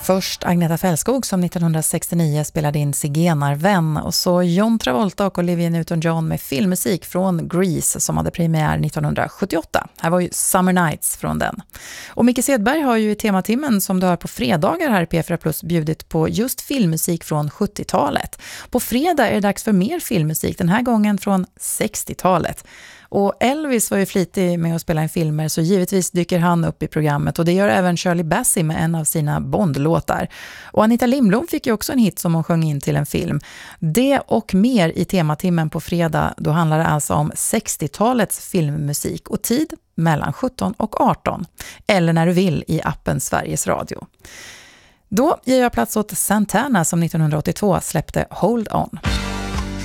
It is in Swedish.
Först Agneta Fältskog som 1969 spelade in Zigenarvän och så John Travolta och Olivia Newton-John med filmmusik från Grease som hade premiär 1978. Här var ju Summer Nights från den. Och Micke Sedberg har ju i tematimmen som du hör på fredagar här i P4 Plus bjudit på just filmmusik från 70-talet. På fredag är det dags för mer filmmusik, den här gången från 60-talet. Och Elvis var ju flitig med att spela in filmer så givetvis dyker han upp i programmet och det gör även Shirley Bassey med en av sina Bond-låtar. Och Anita Lindblom fick ju också en hit som hon sjöng in till en film. Det och mer i tematimmen på fredag, då handlar det alltså om 60-talets filmmusik och tid mellan 17 och 18. Eller när du vill i appen Sveriges Radio. Då ger jag plats åt Santana som 1982 släppte Hold On.